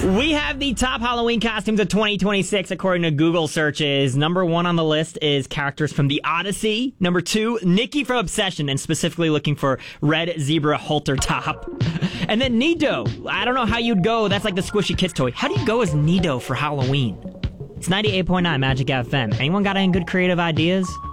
We have the top Halloween costumes of 2026 according to Google searches. Number 1 on the list is characters from The Odyssey. Number 2, Nikki from Obsession, and specifically looking for red zebra halter top. And then Nido. I don't know how you'd go. That's like the Squishy Kids toy. How do you go as Nido for Halloween? It's 98.9 Magic FM. Anyone got any good creative ideas?